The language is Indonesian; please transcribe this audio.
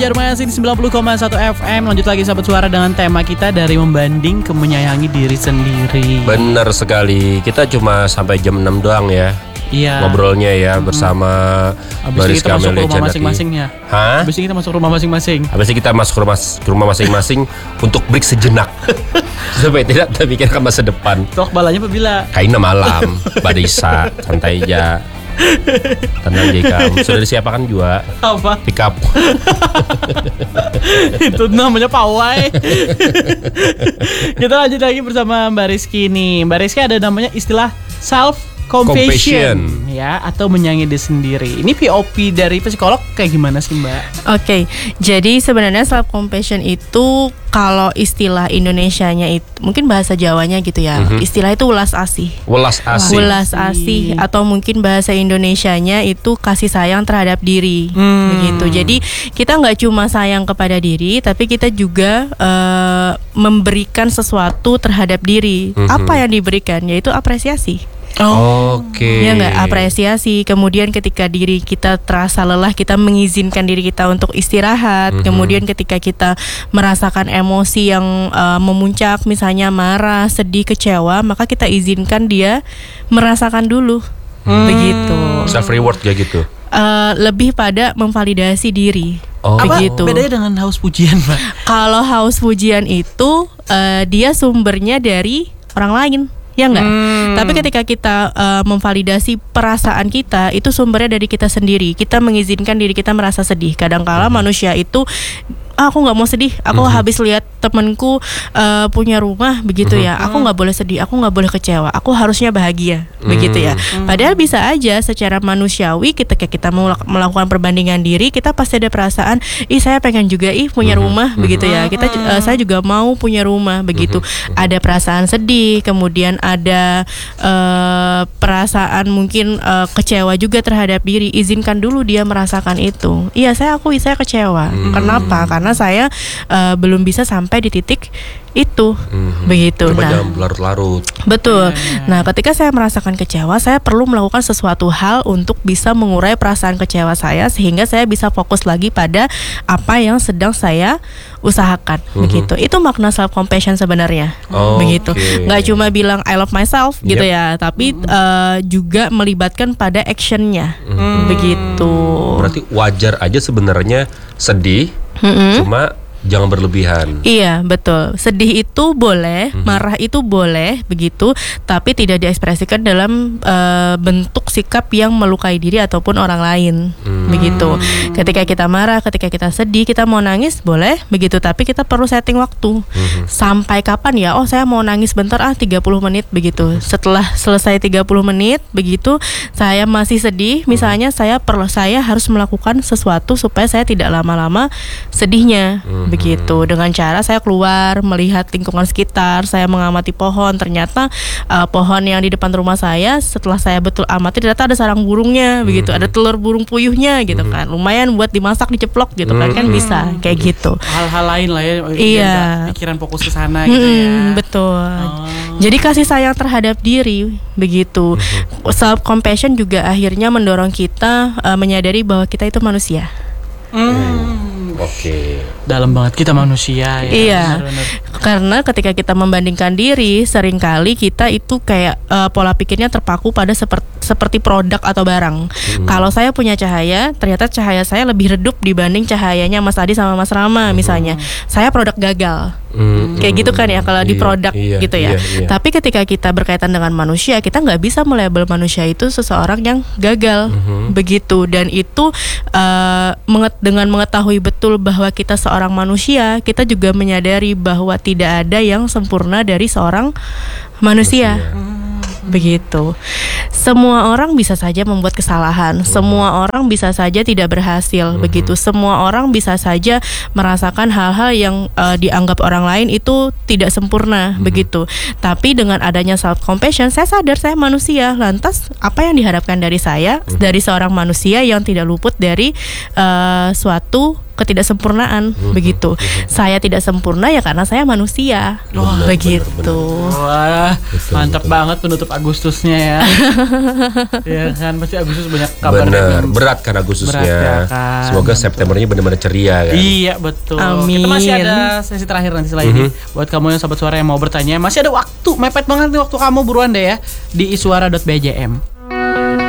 Jarmaya di 90,1 FM. Lanjut lagi sahabat suara dengan tema kita dari membanding ke menyayangi diri sendiri. Bener sekali. Kita cuma sampai jam 6 doang ya. Iya. Ngobrolnya ya bersama Habis itu kita masuk rumah masing-masing ya. Hah? Habis itu kita masuk rumah masing-masing. Habis itu kita masuk ke rumah masing-masing untuk break sejenak. Supaya tidak terpikirkan masa depan. Tok balanya pabila. Kaina malam, Barisa, santai aja. Tenang Jekam. Sudah disiapkan juga Apa? pick up. Itu namanya pawai. Kita lanjut lagi bersama Mbak Rizky nih. Mbak Rizky ada namanya istilah self compassion ya, atau menyayangi diri sendiri. Ini POP dari psikolog kayak gimana sih Mbak? Oke, jadi sebenarnya self compassion itu kalau istilah Indonesianya itu mungkin bahasa Jawanya gitu ya. Istilah itu welas asih. Welas asih. Welas asih atau mungkin bahasa Indonesianya itu kasih sayang terhadap diri. Begitu. Jadi kita nggak cuma sayang kepada diri, tapi kita juga memberikan sesuatu terhadap diri. Apa yang diberikan? Yaitu apresiasi. Oke. Ya nggak, apresiasi. Kemudian ketika diri kita terasa lelah, kita mengizinkan diri kita untuk istirahat. Kemudian ketika kita merasakan emosi yang memuncak, misalnya marah, sedih, kecewa, maka kita izinkan dia merasakan dulu. Begitu. Self reward kayak gitu. Lebih pada memvalidasi diri. Begitu. Apa bedanya dengan haus pujian Mbak? Kalau haus pujian itu dia sumbernya dari orang lain. Ya enggak? Tapi ketika kita memvalidasi perasaan kita, itu sumbernya dari kita sendiri. Kita mengizinkan diri kita merasa sedih. Kadang-kala manusia itu aku nggak mau sedih. Aku habis lihat temanku punya rumah begitu ya. Aku nggak boleh sedih. Aku nggak boleh kecewa. Aku harusnya bahagia begitu ya. Padahal bisa aja secara manusiawi ketika kita melakukan perbandingan diri, kita pasti ada perasaan, saya pengen juga punya rumah begitu ya. Saya juga mau punya rumah begitu. Ada perasaan sedih, kemudian ada perasaan mungkin kecewa juga terhadap diri. Izinkan dulu dia merasakan itu. Iya, saya kecewa. Kenapa? Karena saya belum bisa sampai di titik itu begitu. Cuma jangan berlarut-larut. Betul. Nah, ketika saya merasakan kecewa, saya perlu melakukan sesuatu hal untuk bisa mengurai perasaan kecewa saya, sehingga saya bisa fokus lagi pada apa yang sedang saya usahakan. Begitu. Itu makna self compassion sebenarnya. Begitu. Nggak cuma bilang I love myself gitu ya, tapi juga melibatkan pada actionnya. Begitu. Berarti wajar aja sebenarnya sedih, cuma jangan berlebihan. Iya, betul. Sedih itu boleh, marah itu boleh, begitu, tapi tidak diekspresikan dalam bentuk sikap yang melukai diri ataupun orang lain. Begitu. Ketika kita marah, ketika kita sedih, kita mau nangis boleh, begitu, tapi kita perlu setting waktu. Sampai kapan ya? Oh, saya mau nangis bentar 30 menit begitu. Setelah selesai 30 menit begitu, saya masih sedih, misalnya saya harus melakukan sesuatu supaya saya tidak lama-lama sedihnya. Begitu, dengan cara saya keluar melihat lingkungan sekitar, saya mengamati pohon. Ternyata pohon yang di depan rumah saya, setelah saya betul amati, ternyata ada sarang burungnya, begitu, ada telur burung puyuhnya, gitu kan, lumayan buat dimasak, diceplok, gitu kan bisa kayak gitu. Hal-hal lain lah ya. Iya. Pikiran fokus ke sana gitu ya. Betul. Jadi kasih sayang terhadap diri, begitu. Self compassion juga akhirnya mendorong kita menyadari bahwa kita itu manusia. Oke. Dalam banget, kita manusia ya. Iya. Benar-benar. Karena ketika kita membandingkan diri, seringkali kita itu kayak pola pikirnya terpaku pada seperti produk atau barang. Kalau saya punya cahaya, ternyata cahaya saya lebih redup dibanding cahayanya Mas Adi sama Mas Rama misalnya. Saya produk gagal. Kayak gitu kan ya kalau di produk gitu ya. Tapi ketika kita berkaitan dengan manusia, kita nggak bisa melabel manusia itu seseorang yang gagal. Begitu. Dan itu dengan mengetahui betul bahwa kita seorang manusia, kita juga menyadari bahwa tidak ada yang sempurna dari seorang manusia. Begitu. Semua orang bisa saja membuat kesalahan. Semua orang bisa saja tidak berhasil. Begitu. Semua orang bisa saja merasakan hal-hal yang dianggap orang lain itu tidak sempurna. Begitu. Tapi dengan adanya self compassion, saya sadar saya manusia. Lantas apa yang diharapkan dari saya, dari seorang manusia yang tidak luput dari suatu ketidaksempurnaan begitu. Saya tidak sempurna ya karena saya manusia. Begitu. Wah, mantap banget penutup Agustusnya ya. Ya kan, pasti Agustus banyak kabar. Bener, berat kan Agustusnya. Berat ya kan. Semoga Septembernya benar-benar ceria kan. Iya betul. Amin. Kita masih ada sesi terakhir nanti setelah ini. Buat kamu yang sobat suara yang mau bertanya, masih ada waktu, mepet banget nih waktu kamu, buruan deh ya di iswara.bjm.